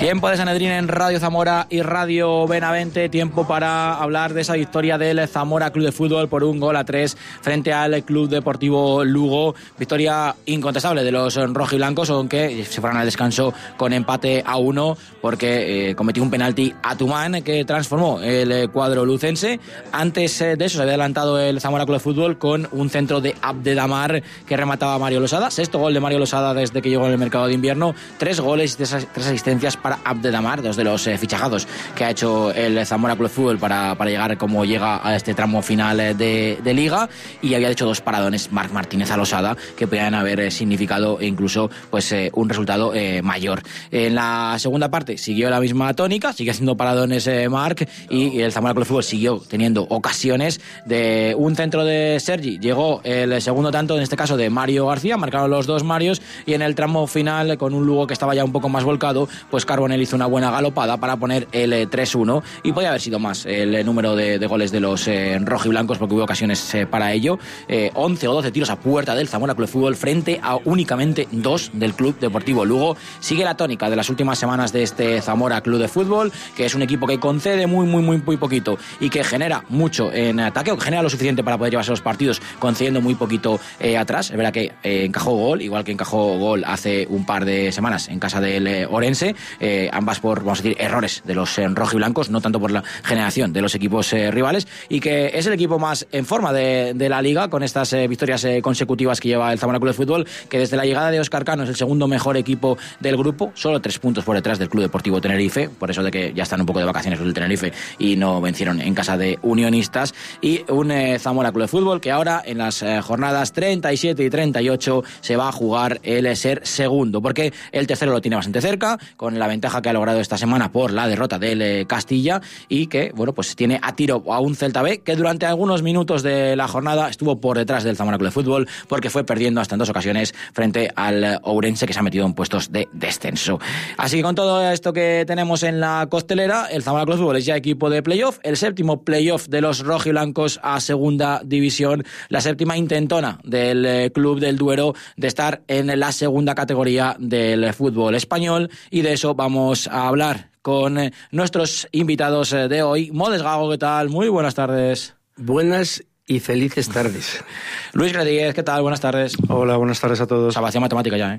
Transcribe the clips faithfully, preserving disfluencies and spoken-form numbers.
Tiempo de Sanedrín en Radio Zamora y Radio Benavente. Tiempo para hablar de esa victoria del Zamora Club de Fútbol por un gol a tres frente al Club Deportivo Lugo. Victoria incontestable de los rojiblancos, aunque se fueron al descanso con empate a uno porque eh, cometió un penalti Atumán que transformó el cuadro lucense. Antes de eso se había adelantado el Zamora Club de Fútbol con un centro de Abdedamar que remataba a Mario Losada. Sexto gol de Mario Losada desde que llegó en el mercado de invierno. Tres goles y tres, tres asistencias para Abdedamar, dos de los eh, fichajados que ha hecho el Zamora Club de Fútbol para, para llegar como llega a este tramo final de, de Liga, y había hecho dos paradones Marc Martínez a Losada que podían haber eh, significado incluso pues eh, un resultado eh, mayor. En la segunda parte siguió la misma tónica, sigue haciendo paradones eh, Marc, y, y el Zamora Club de Fútbol siguió teniendo ocasiones. De un centro de Sergi llegó el segundo tanto, en este caso de Mario García, marcaron los dos Marios, y en el tramo final, con un Lugo que estaba ya un poco más volcado, pues Carbonell hizo una buena galopada para poner el tres uno, y podía haber sido más el número de, de goles de los eh, rojiblancos, porque hubo ocasiones eh, para ello. eh, once o doce tiros a puerta del Zamora Club de Fútbol frente a únicamente dos del Club Deportivo Lugo. Sigue la tónica de las últimas semanas de este Zamora Club de Fútbol, que es un equipo que concede muy muy muy muy poquito y que genera mucho en ataque, o que genera lo suficiente para poder llevarse los partidos concediendo muy poquito eh, atrás. Es verdad que eh, encajó gol, igual que encajó gol hace un par de semanas en casa del eh, Orense, eh, ambas por, vamos a decir, errores de los eh, rojiblancos, no tanto por la generación de los equipos eh, rivales, y que es el equipo más en forma de, de la Liga, con estas eh, victorias eh, consecutivas que lleva el Zamora Club de Fútbol, que desde la llegada de Óscar Cano es el segundo mejor equipo del grupo, solo tres puntos por detrás del Club Deportivo Tenerife, por eso de que ya están un poco de vacaciones del Tenerife y no vencieron en casa de Unionistas, y un eh, Zamora Club de Fútbol que ahora en las eh, jornadas treinta y siete y treinta y ocho se va a jugar el ser segundo, porque el tercero lo tiene bastante cerca, con la ventaja que ha logrado esta semana por la derrota del eh, Castilla, y que, bueno, pues tiene a tiro a un Celta B que durante algunos minutos de la jornada estuvo por detrás del Zamora Club de Fútbol, porque fue perdiendo hasta en dos ocasiones frente al Ourense, que se ha metido en puestos de descenso. Así que con todo esto que tenemos en la costelera, el Zamora Club de Fútbol es ya equipo de playoff, el séptimo playoff de los rojiblancos a segunda división, la séptima intentona del eh, Club del Duero de estar en la segunda categoría del fútbol español, y de eso vamos a hablar con eh, nuestros invitados eh, de hoy. Modes Gago, ¿qué tal? Muy buenas tardes. Buenas y felices tardes. Luis Rodríguez, ¿qué tal? Buenas tardes. Hola, buenas tardes a todos. Salvación matemática ya, ¿eh?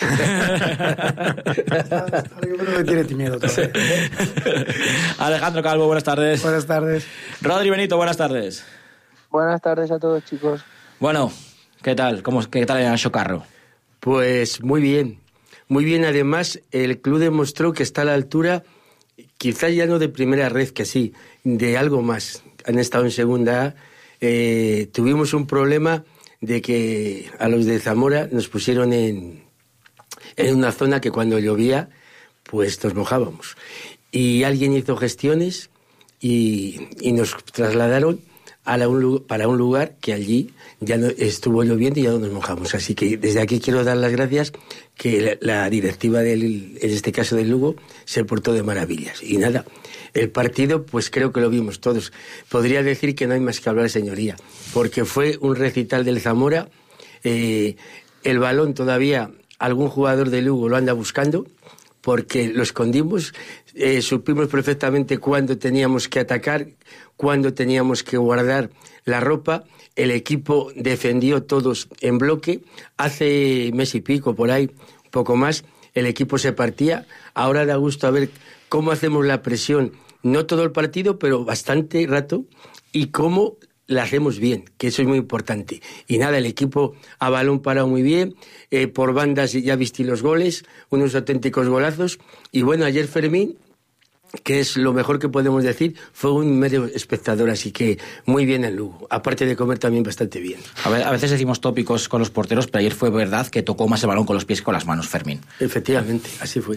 Yo me tiene miedo todavía. Alejandro Calvo, buenas tardes. Buenas tardes. Rodri Benito, buenas tardes. Buenas tardes a todos, chicos. Bueno, ¿qué tal? ¿Cómo, qué tal en el Socarro? Pues muy bien. Muy bien, además, el club demostró que está a la altura, quizás ya no de primera red, que sí, de algo más. Han estado en segunda A. Eh, tuvimos un problema de que a los de Zamora nos pusieron en, en una zona que cuando llovía, pues nos mojábamos. Y alguien hizo gestiones y, y nos trasladaron a la, un, para un lugar que allí ya no, estuvo lloviendo y ya no nos mojamos. Así que desde aquí quiero dar las gracias que la, la directiva, del, en este caso del Lugo, se portó de maravillas. Y nada, el partido pues creo que lo vimos todos. Podría decir que no hay más que hablar, señoría, porque fue un recital del Zamora. Eh, el balón todavía algún jugador del Lugo lo anda buscando, porque lo escondimos, eh, supimos perfectamente cuándo teníamos que atacar, cuándo teníamos que guardar la ropa. El equipo defendió todos en bloque. Hace mes y pico, por ahí, un poco más, el equipo se partía. Ahora da gusto a ver cómo hacemos la presión, no todo el partido, pero bastante rato, y cómo la hacemos bien, que eso es muy importante. Y nada, el equipo a balón parado muy bien, eh, por bandas ya viste los goles, unos auténticos golazos. Y bueno, ayer Fermín, que es lo mejor que podemos decir, fue un medio espectador, así que muy bien en Lugo, aparte de comer también bastante bien. A, ver, a veces decimos tópicos con los porteros, pero ayer fue verdad que tocó más el balón con los pies que con las manos, Fermín. Efectivamente, así fue.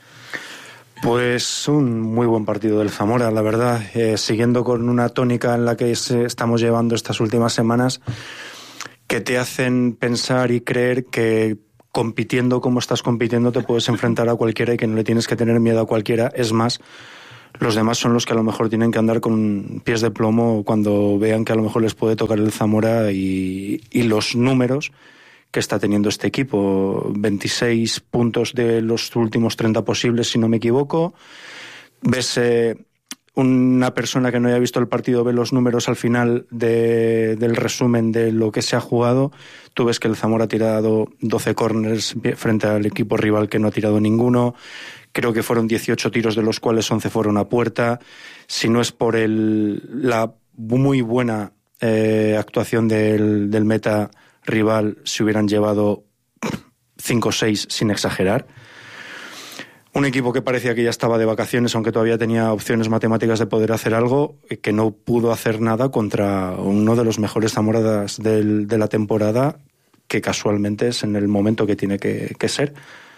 Pues un muy buen partido del Zamora, la verdad, eh, siguiendo con una tónica en la que se, estamos llevando estas últimas semanas, que te hacen pensar y creer que compitiendo como estás compitiendo te puedes enfrentar a cualquiera y que no le tienes que tener miedo a cualquiera. Es más, los demás son los que a lo mejor tienen que andar con pies de plomo cuando vean que a lo mejor les puede tocar el Zamora, y, y los números que está teniendo este equipo. veintiséis puntos de los últimos treinta posibles, si no me equivoco. Ves eh, una persona que no haya visto el partido, ve los números al final de, del resumen de lo que se ha jugado. Tú ves que el Zamora ha tirado doce córners frente al equipo rival que no ha tirado ninguno. Creo que fueron dieciocho tiros, de los cuales once fueron a puerta. Si no es por el, la muy buena eh, actuación del, del meta rival, se hubieran llevado cinco o seis sin exagerar. Un equipo que parecía que ya estaba de vacaciones, aunque todavía tenía opciones matemáticas de poder hacer algo, que no pudo hacer nada contra uno de los mejores Zamoras del, de la temporada, que casualmente es en el momento que tiene que, que ser.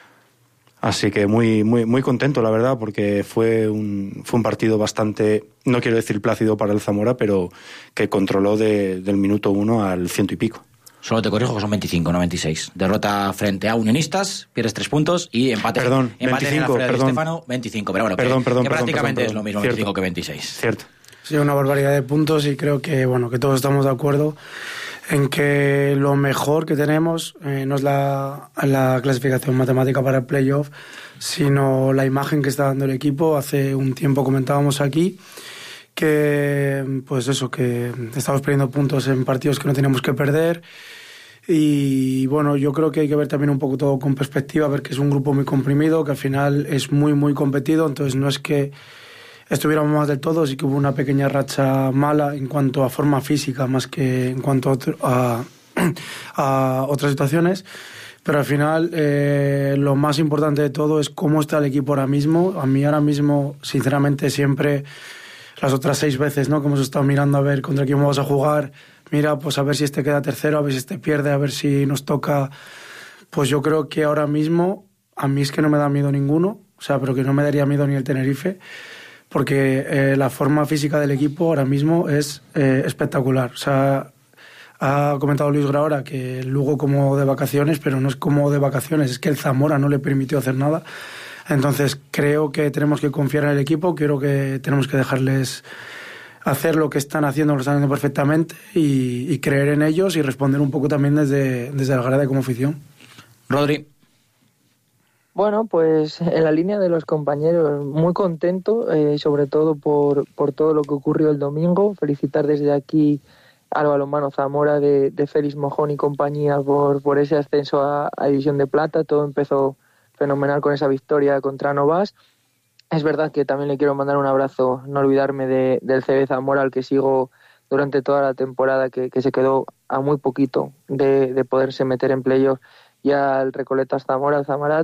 Así que muy, muy, muy contento, la verdad, porque fue un, fue un partido bastante, no quiero decir plácido para el Zamora, pero que controló de, del minuto uno al ciento y pico. Solo te corrijo que son veinticinco, no veintiséis. Derrota frente a Unionistas, pierdes tres puntos y empate, perdón, empate veinticinco, en la Alfredo perdón. Di Stéfano, veinticinco. Pero bueno, perdón, que, perdón, que perdón, prácticamente perdón, perdón, es lo mismo, cierto. veinticinco que veintiséis. Cierto. Sí, una barbaridad de puntos y creo que bueno que todos estamos de acuerdo en que lo mejor que tenemos eh, no es la, la clasificación matemática para el playoff, sino la imagen que está dando el equipo. Hace un tiempo comentábamos aquí que pues eso, que estamos perdiendo puntos en partidos que no teníamos que perder. Y bueno, yo creo que hay que ver también un poco todo con perspectiva, ver que es un grupo muy comprimido, que al final es muy muy competido, entonces no es que estuviéramos más del todo, sí que hubo una pequeña racha mala en cuanto a forma física más que en cuanto a, otro, a, a otras situaciones, pero al final eh, lo más importante de todo es cómo está el equipo ahora mismo. A mí ahora mismo, sinceramente, siempre las otras seis veces, ¿no?, que hemos estado mirando a ver contra quién vamos a jugar, mira, pues a ver si este queda tercero, a ver si este pierde, a ver si nos toca. Pues yo creo que ahora mismo a mí es que no me da miedo ninguno, o sea, pero que no me daría miedo ni el Tenerife, porque eh, la forma física del equipo ahora mismo es eh, espectacular. O sea, ha comentado Luis Graora que el Lugo como de vacaciones, pero no es como de vacaciones, es que el Zamora no le permitió hacer nada. Entonces creo que tenemos que confiar en el equipo, creo que tenemos que dejarles hacer lo que están haciendo, lo están haciendo perfectamente, y, y creer en ellos y responder un poco también desde, desde la grada como afición. Rodri. Bueno, pues en la línea de los compañeros, muy contento, eh, sobre todo por, por todo lo que ocurrió el domingo. Felicitar desde aquí al balonmano Zamora de, de Félix Mojón y compañía por, por ese ascenso a, a División de Plata. Todo empezó fenomenal con esa victoria contra Novas. Es verdad que también le quiero mandar un abrazo, no olvidarme de, del C B Zamora, al que sigo durante toda la temporada, que, que se quedó a muy poquito de, de poderse meter en playoff, y al Recoletas Zamora, al Zamarat.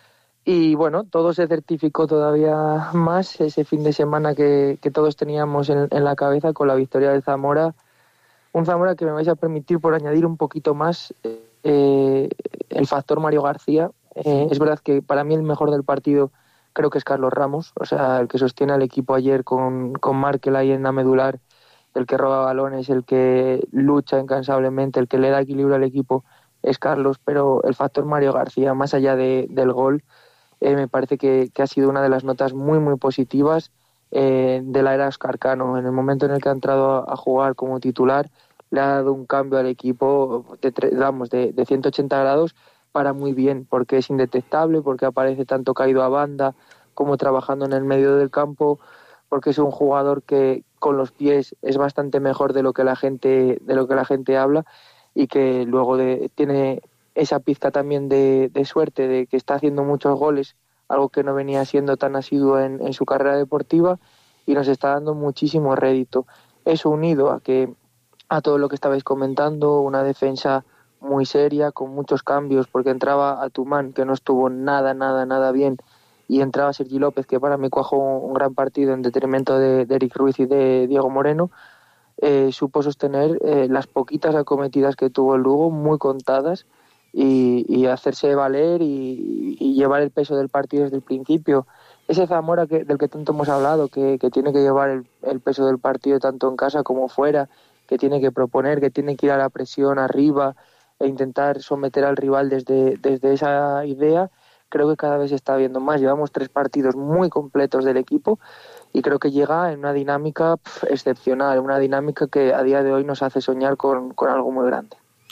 Y bueno, todo se certificó todavía más ese fin de semana que, que todos teníamos en, en la cabeza con la victoria del Zamora. Un Zamora que me vais a permitir, por añadir un poquito más, eh, el factor Mario García. Eh, es verdad que para mí el mejor del partido creo que es Carlos Ramos, o sea, el que sostiene al equipo ayer con, con Markel ahí en la medular, el que roba balones, el que lucha incansablemente, el que le da equilibrio al equipo, es Carlos. Pero el factor Mario García, más allá de, del gol, Eh, me parece que, que ha sido una de las notas muy muy positivas eh, de la era Óscar Cano. En el momento en el que ha entrado a, a jugar como titular, le ha dado un cambio al equipo de, vamos, de, de ciento ochenta grados para muy bien, porque es indetectable, porque aparece tanto caído a banda como trabajando en el medio del campo, porque es un jugador que con los pies es bastante mejor de lo que la gente de lo que la gente habla, y que luego de, tiene esa pizca también de, de suerte, de que está haciendo muchos goles, algo que no venía siendo tan asiduo en, en su carrera deportiva, y nos está dando muchísimo rédito. Eso unido a que a todo lo que estabais comentando, una defensa muy seria, con muchos cambios, porque entraba Atumán, que no estuvo nada, nada, nada bien, y entraba Sergi López, que para mí cuajó un gran partido en detrimento de, de Eric Ruiz y de Diego Moreno. Eh, supo sostener eh, las poquitas acometidas que tuvo el Lugo, muy contadas, Y, y hacerse valer y, y llevar el peso del partido desde el principio. Ese Zamora que, del que tanto hemos hablado, que, que tiene que llevar el, el peso del partido tanto en casa como fuera, que tiene que proponer, que tiene que ir a la presión arriba e intentar someter al rival desde, desde esa idea, creo que cada vez se está viendo más. Llevamos tres partidos muy completos del equipo y creo que llega en una dinámica pff, excepcional, una dinámica que a día de hoy nos hace soñar con, con algo muy grande.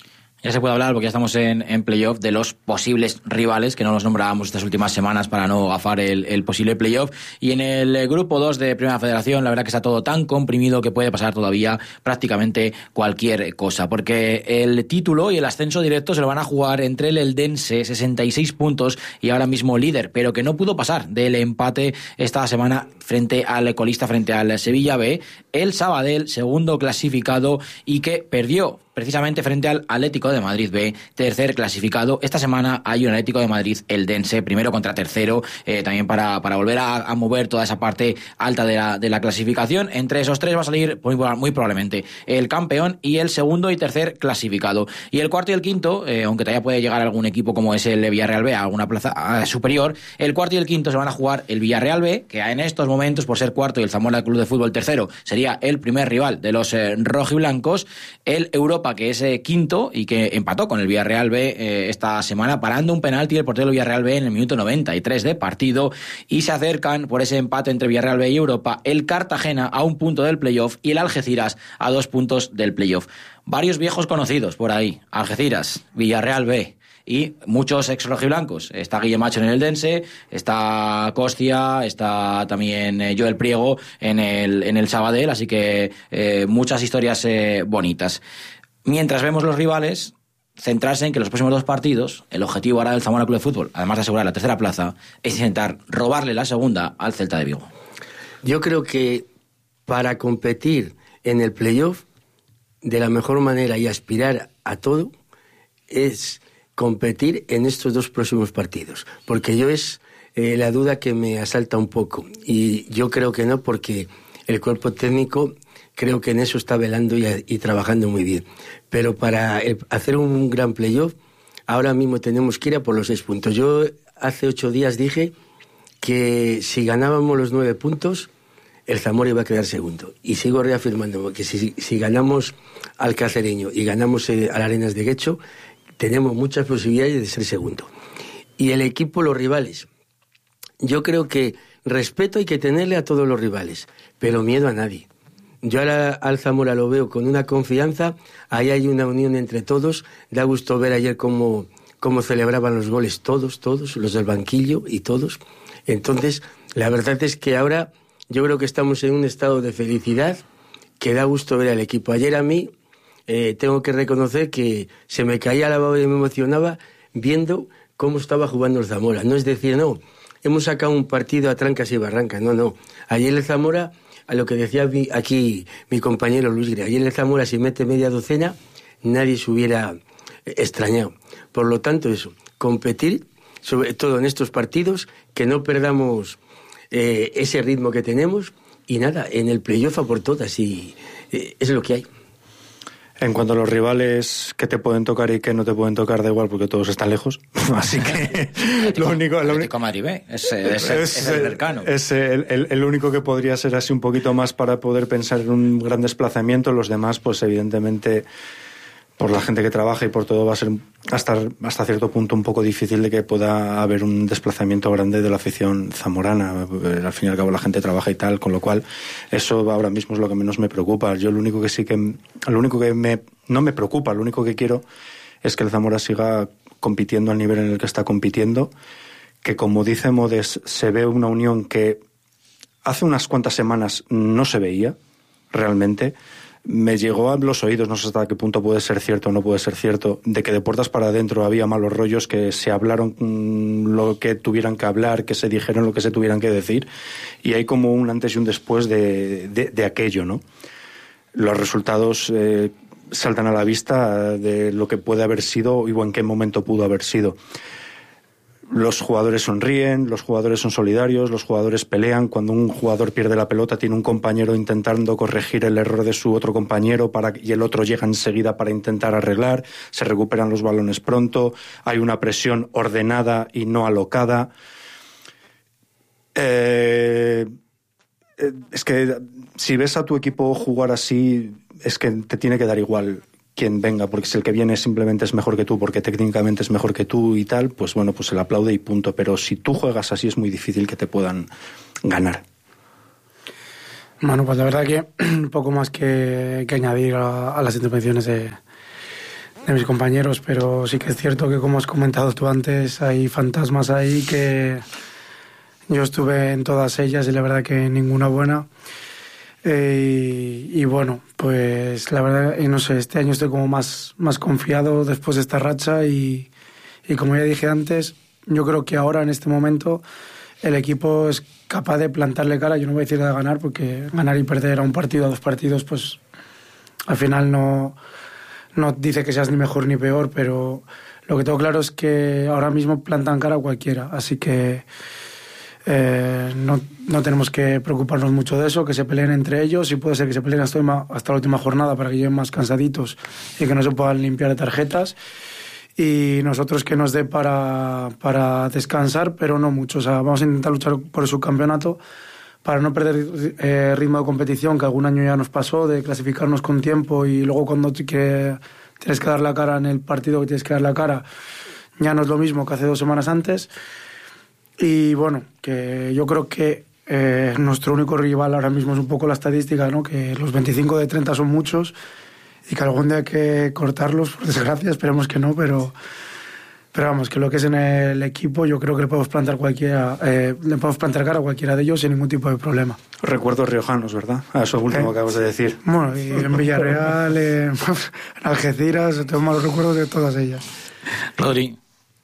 Ya se puede hablar, porque ya estamos en, en playoff, de los posibles rivales, que no los nombrábamos estas últimas semanas para no gafar el, el posible playoff. Y en el grupo dos de Primera Federación, la verdad que está todo tan comprimido que puede pasar todavía prácticamente cualquier cosa, porque el título y el ascenso directo se lo van a jugar entre el Eldense, sesenta y seis puntos, y ahora mismo líder, pero que no pudo pasar del empate esta semana frente al colista, frente al Sevilla B, el Sabadell, segundo clasificado, y que perdió precisamente frente al Atlético de Madrid B, tercer clasificado. Esta semana hay un Atlético de Madrid Eldense, primero contra tercero, eh, también para, para volver a, a mover toda esa parte alta de la, de la clasificación. Entre esos tres va a salir muy, muy probablemente el campeón y el segundo y tercer clasificado. Y el cuarto y el quinto, eh, aunque todavía puede llegar algún equipo como es el Villarreal B a alguna plaza a, superior, el cuarto y el quinto se van a jugar el Villarreal B, que en estos momentos, por ser cuarto, y el Zamora Club de Fútbol tercero, sería el primer rival de los eh, rojiblancos. El Europa, que es eh, quinto y que empató con el Villarreal B eh, esta semana, parando un penalti del portero del Villarreal B en el minuto noventa y tres de partido, y se acercan por ese empate entre Villarreal B y Europa el Cartagena a un punto del playoff y el Algeciras a dos puntos del playoff. Varios viejos conocidos por ahí: Algeciras, Villarreal B y muchos ex rojiblancos. Está Guillemacho en el Eldense, está Costia, está también eh, Joel Priego en el, en el Sabadell, así que eh, muchas historias eh, bonitas. Mientras vemos los rivales, centrarse en que los próximos dos partidos, el objetivo ahora del Zamora Club de Fútbol, además de asegurar la tercera plaza, es intentar robarle la segunda al Celta de Vigo. Yo creo que para competir en el playoff de la mejor manera y aspirar a todo es competir en estos dos próximos partidos, porque yo es eh, la duda que me asalta un poco, y yo creo que no, porque el cuerpo técnico creo que en eso está velando y, y trabajando muy bien, pero para el, hacer un gran playoff ahora mismo tenemos que ir a por los seis puntos. Yo hace ocho días dije que si ganábamos los nueve puntos el Zamora iba a quedar segundo, y sigo reafirmando que si, si ganamos al Cacereño y ganamos eh, al Arenas de Guecho, tenemos muchas posibilidades de ser segundo. Y el equipo, los rivales, yo creo que respeto hay que tenerle a todos los rivales, pero miedo a nadie. Yo ahora al Zamora lo veo con una confianza, ahí hay una unión entre todos. Da gusto ver ayer cómo, cómo celebraban los goles todos, todos, los del banquillo y todos. Entonces, la verdad es que ahora yo creo que estamos en un estado de felicidad que da gusto ver al equipo. Ayer a mí Eh, tengo que reconocer que se me caía la baba y me emocionaba viendo cómo estaba jugando el Zamora. No es decir, no, hemos sacado un partido a trancas y barrancas, no, no. Ayer el Zamora, a lo que decía mi, aquí mi compañero Luis Gre, ayer el Zamora, si mete media docena, nadie se hubiera extrañado. Por lo tanto, eso, competir, sobre todo en estos partidos, que no perdamos eh, ese ritmo que tenemos, y nada, en el playoff a por todas, y eh, es lo que hay. En cuanto a los rivales que te pueden tocar y que no te pueden tocar, da igual, porque todos están lejos. Así que lo único... Lo Atlético Madrid B, es, es, es, es el cercano. Es el, el, el único que podría ser así un poquito más para poder pensar en un gran desplazamiento. Los demás, pues evidentemente, por la gente que trabaja y por todo, va a ser hasta, hasta cierto punto un poco difícil de que pueda haber un desplazamiento grande de la afición zamorana. Al fin y al cabo la gente trabaja y tal, con lo cual eso ahora mismo es lo que menos me preocupa. Yo lo único que sí que lo único que me no me preocupa, lo único que quiero es que el Zamora siga compitiendo al nivel en el que está compitiendo, que como dice Modes, se ve una unión que hace unas cuantas semanas no se veía realmente. Me llegó a los oídos, no sé hasta qué punto puede ser cierto o no puede ser cierto, de que de puertas para adentro había malos rollos, que se hablaron mmm, lo que tuvieran que hablar, que se dijeron lo que se tuvieran que decir, y hay como un antes y un después de, de, de aquello, ¿no? Los resultados eh, saltan a la vista de lo que puede haber sido o en qué momento pudo haber sido. Los jugadores sonríen, los jugadores son solidarios, los jugadores pelean. Cuando un jugador pierde la pelota, tiene un compañero intentando corregir el error de su otro compañero para, y el otro llega enseguida para intentar arreglar. Se recuperan los balones pronto, hay una presión ordenada y no alocada. Eh, es que si ves a tu equipo jugar así, es que te tiene que dar igual quien venga, porque si el que viene simplemente es mejor que tú, porque técnicamente es mejor que tú y tal, pues bueno, pues se le aplaude y punto. Pero si tú juegas así es muy difícil que te puedan ganar. Bueno, pues la verdad que un poco más que, que añadir a, a las intervenciones de, de mis compañeros, pero sí que es cierto que, como has comentado tú antes, hay fantasmas ahí que yo estuve en todas ellas y la verdad que ninguna buena. Eh, y, y bueno, pues la verdad, y no sé, este año estoy como más, más confiado después de esta racha y, y como ya dije antes, yo creo que ahora en este momento el equipo es capaz de plantarle cara. Yo no voy a decir de ganar, porque ganar y perder a un partido, a dos partidos, pues al final no, no dice que seas ni mejor ni peor, pero lo que tengo claro es que ahora mismo plantan cara a cualquiera, así que eh, no, no tenemos que preocuparnos mucho de eso, que se peleen entre ellos, y puede ser que se peleen hasta, hasta la última jornada para que lleguen más cansaditos y que no se puedan limpiar de tarjetas, y nosotros que nos dé para, para descansar, pero no mucho. O sea, vamos a intentar luchar por el subcampeonato para no perder eh, ritmo de competición, que algún año ya nos pasó, de clasificarnos con tiempo y luego cuando te, que tienes que dar la cara en el partido que tienes que dar la cara, ya no es lo mismo que hace dos semanas antes. Y bueno, que yo creo que eh, nuestro único rival ahora mismo es un poco la estadística, ¿no? Que los veinticinco de treinta son muchos y que algún día hay que cortarlos, por desgracia, esperemos que no, pero, pero vamos, que lo que es en el equipo yo creo que le podemos plantar cualquiera, eh, le podemos plantar cara a cualquiera de ellos sin ningún tipo de problema. Recuerdos riojanos, ¿verdad? A eso último ¿Eh? que acabas de decir. Bueno, y en Villarreal, en, en Algeciras, tengo malos recuerdos de todas ellas. Rodri.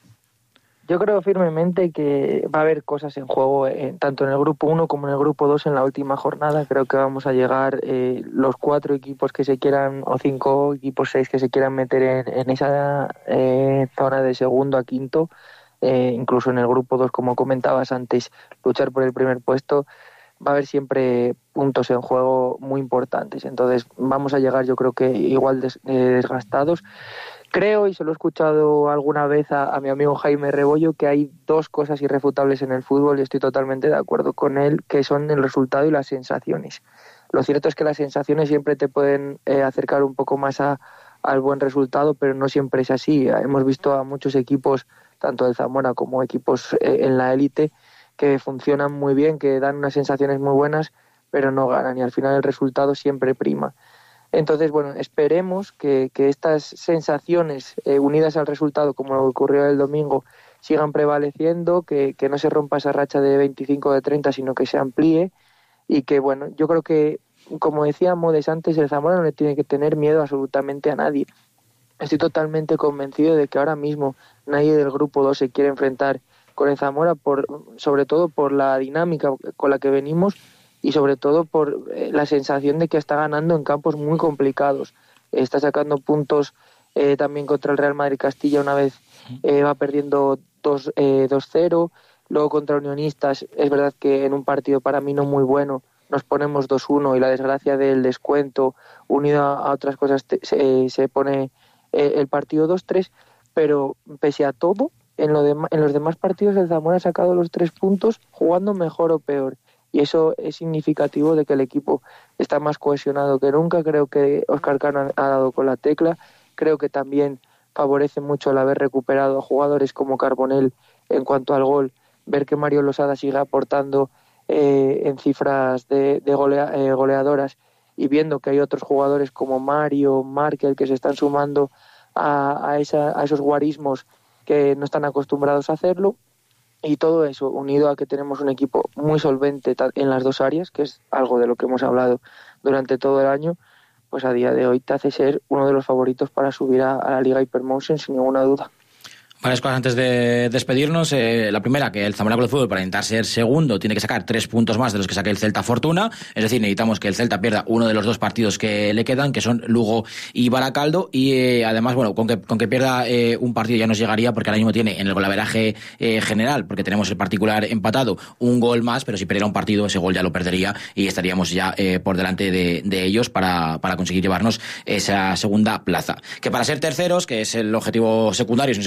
Yo creo firmemente que va a haber cosas en juego, eh, tanto en el grupo uno como en el grupo dos en la última jornada. Creo que vamos a llegar eh, los cuatro equipos que se quieran, o cinco equipos, seis que se quieran meter en, en esa eh, zona de segundo a quinto. Eh, incluso en el grupo dos, como comentabas antes, luchar por el primer puesto. Va a haber siempre puntos en juego muy importantes. Entonces vamos a llegar, yo creo que igual des, eh, desgastados. Creo, y se lo he escuchado alguna vez a, a mi amigo Jaime Rebollo, que hay dos cosas irrefutables en el fútbol, y estoy totalmente de acuerdo con él, que son el resultado y las sensaciones. Lo cierto es que las sensaciones siempre te pueden eh, acercar un poco más a, al buen resultado, pero no siempre es así. Hemos visto a muchos equipos, tanto del Zamora como equipos eh, en la élite, que funcionan muy bien, que dan unas sensaciones muy buenas, pero no ganan, y al final el resultado siempre prima. Entonces, bueno, esperemos que, que estas sensaciones eh, unidas al resultado, como lo que ocurrió el domingo, sigan prevaleciendo, que, que no se rompa esa racha de veinticinco de treinta, sino que se amplíe, y que, bueno, yo creo que, como decía Modes antes, el Zamora no le tiene que tener miedo absolutamente a nadie. Estoy totalmente convencido de que ahora mismo nadie del grupo dos se quiere enfrentar con el Zamora, por, sobre todo por la dinámica con la que venimos, y sobre todo por eh, la sensación de que está ganando en campos muy complicados. Eh, está sacando puntos eh, también contra el Real Madrid Castilla, una vez eh, va perdiendo dos cero, luego contra Unionistas, es verdad que en un partido para mí no muy bueno, nos ponemos dos uno, y la desgracia del descuento, unido a, a otras cosas, te, se, se pone eh, el partido dos tres, pero pese a todo, en, lo de, en los demás partidos el Zamora ha sacado los tres puntos jugando mejor o peor. Y eso es significativo de que el equipo está más cohesionado que nunca. Creo que Óscar Cano ha dado con la tecla. Creo que también favorece mucho el haber recuperado a jugadores como Carbonell en cuanto al gol. Ver que Mario Losada sigue aportando eh, en cifras de, de golea, eh, goleadoras, y viendo que hay otros jugadores como Mario, Markel, que se están sumando a, a, esa, a esos guarismos que no están acostumbrados a hacerlo. Y todo eso, unido a que tenemos un equipo muy solvente en las dos áreas, que es algo de lo que hemos hablado durante todo el año, pues a día de hoy te hace ser uno de los favoritos para subir a, a la Liga Hypermotion sin ninguna duda. Varias cosas antes de despedirnos. Eh, la primera, que el Zamora Club de Fútbol, para intentar ser segundo, tiene que sacar tres puntos más de los que saque el Celta Fortuna. Es decir, necesitamos que el Celta pierda uno de los dos partidos que le quedan, que son Lugo y Baracaldo. Y eh, además, bueno, con que, con que pierda eh, un partido ya nos llegaría, porque ahora mismo tiene en el golaveraje eh, general, porque tenemos el particular empatado, un gol más, pero si perdiera un partido, ese gol ya lo perdería y estaríamos ya eh, por delante de, de ellos para, para conseguir llevarnos esa segunda plaza. Que para ser terceros, que es el objetivo secundario, si no se consigue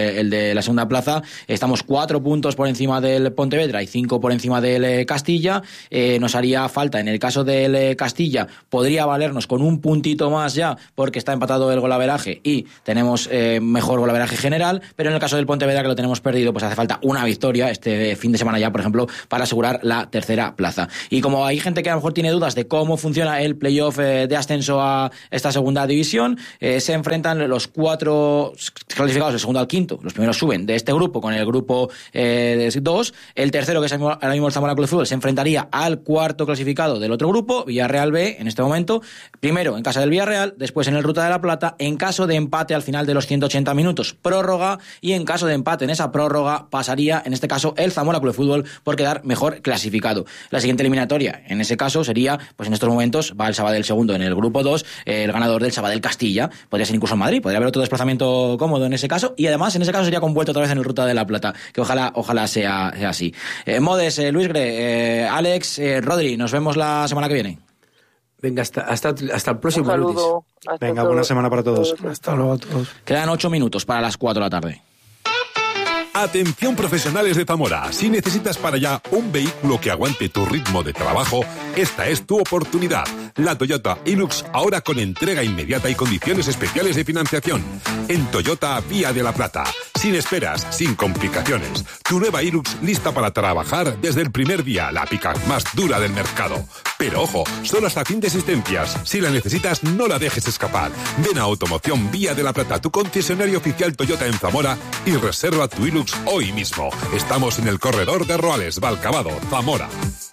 el de la segunda plaza. Estamos cuatro puntos por encima del Pontevedra y cinco por encima del Castilla. Eh, nos haría falta, en el caso del Castilla, podría valernos con un puntito más ya, porque está empatado el golaveraje y tenemos eh, mejor golaveraje general, pero en el caso del Pontevedra, que lo tenemos perdido, pues hace falta una victoria este fin de semana ya, por ejemplo, para asegurar la tercera plaza. Y como hay gente que a lo mejor tiene dudas de cómo funciona el playoff eh, de ascenso a esta segunda división, eh, se enfrentan los cuatro clasificados del segundo al quinto. Los primeros suben de este grupo con el grupo eh, dos. El tercero, que es ahora mismo el Zamora Club de Fútbol, se enfrentaría al cuarto clasificado del otro grupo, Villarreal B, en este momento. Primero en casa del Villarreal, después en el Ruta de la Plata, en caso de empate al final de los ciento ochenta minutos, prórroga, y en caso de empate en esa prórroga pasaría, en este caso, el Zamora Club de Fútbol por quedar mejor clasificado. La siguiente eliminatoria, en ese caso, sería, pues en estos momentos, va el Sabadell segundo en el grupo dos, eh, el ganador del Sabadell Castilla, podría ser incluso en Madrid, podría haber otro desplazamiento cómodo en ese caso, y además en ese caso sería convuelto otra vez en el Ruta de la Plata, que ojalá ojalá sea, sea así. Eh, Modes, eh, Luis Gre, eh, Alex, eh, Rodri, nos vemos la semana que viene. Venga, hasta, hasta, hasta el próximo Un saludo. lunes. Hasta Venga, todo. buena semana para todos. Hasta luego a todos. Quedan ocho minutos para las cuatro de la tarde. Atención profesionales de Zamora, si necesitas para allá un vehículo que aguante tu ritmo de trabajo, esta es tu oportunidad. La Toyota Hilux, ahora con entrega inmediata y condiciones especiales de financiación. En Toyota Vía de la Plata, sin esperas, sin complicaciones. Tu nueva Hilux lista para trabajar desde el primer día, la pick-up más dura del mercado. Pero ojo, solo hasta fin de existencias. Si la necesitas, no la dejes escapar. Ven a Automoción Vía de la Plata, tu concesionario oficial Toyota en Zamora, y reserva tu Hilux hoy mismo. Estamos en el corredor de Roales, Valcavado, Zamora.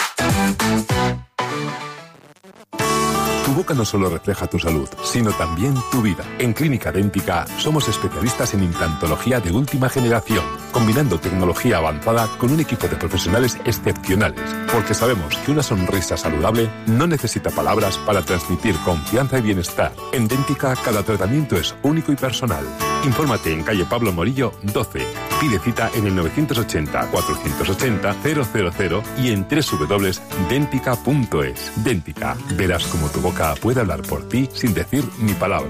Tu boca no solo refleja tu salud, sino también tu vida. En Clínica Dẹ́ntica somos especialistas en implantología de última generación, combinando tecnología avanzada con un equipo de profesionales excepcionales, porque sabemos que una sonrisa saludable no necesita palabras para transmitir confianza y bienestar. En Dẹ́ntica cada tratamiento es único y personal. Infórmate en calle Pablo Morillo doce. Pide cita en el novecientos ochenta, cuatrocientos ochenta, cero cero cero y en doble u doble u doble u punto dentica punto es. Dẹ́ntica, verás cómo tu boca puede hablar por ti sin decir ni palabra.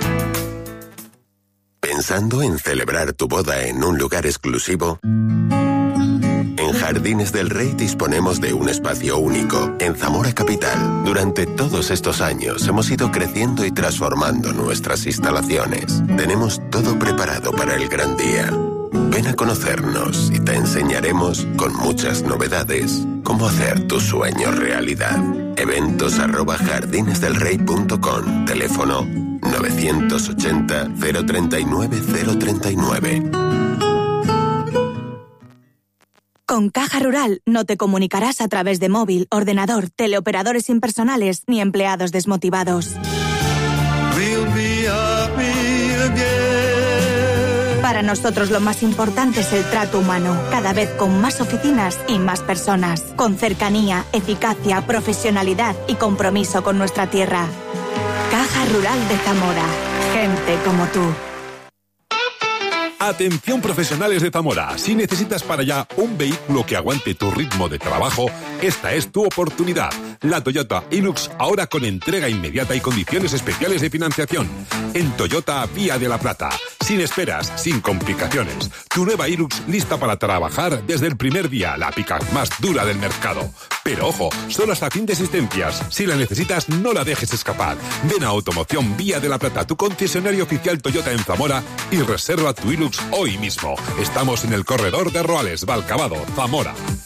¿Pensando en celebrar tu boda en un lugar exclusivo? En Jardines del Rey disponemos de un espacio único en Zamora Capital. Durante todos estos años hemos ido creciendo y transformando nuestras instalaciones. Tenemos todo preparado para el gran día. Ven a conocernos y te enseñaremos, con muchas novedades, cómo hacer tu sueño realidad. Eventos arroba jardinesdelrey punto com. Teléfono novecientos ochenta, cero treinta y nueve, cero treinta y nueve. Con Caja Rural no te comunicarás a través de móvil, ordenador, teleoperadores impersonales ni empleados desmotivados. Para nosotros lo más importante es el trato humano, cada vez con más oficinas y más personas, con cercanía, eficacia, profesionalidad y compromiso con nuestra tierra. Caja Rural de Zamora, gente como tú. Atención profesionales de Zamora, si necesitas para allá un vehículo que aguante tu ritmo de trabajo, esta es tu oportunidad. La Toyota Hilux, ahora con entrega inmediata y condiciones especiales de financiación. En Toyota Vía de la Plata, sin esperas, sin complicaciones. Tu nueva Hilux lista para trabajar desde el primer día, la pick-up más dura del mercado. Pero ojo, solo hasta fin de existencias. Si la necesitas, no la dejes escapar. Ven a Automoción Vía de la Plata, tu concesionario oficial Toyota en Zamora, y reserva tu Hilux hoy mismo. Estamos en el corredor de Roales, Valcavado, Zamora.